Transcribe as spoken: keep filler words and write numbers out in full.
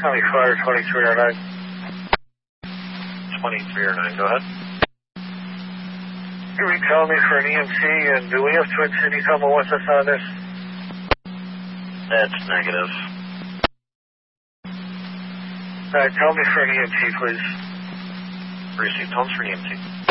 County Fire twenty-three oh nine. twenty-three oh nine, go ahead. Can you tell me for an E M T, and do we have Twin City coming with us on this? That's negative. Uh, tell me for an E M T, please. Received homes for E M T.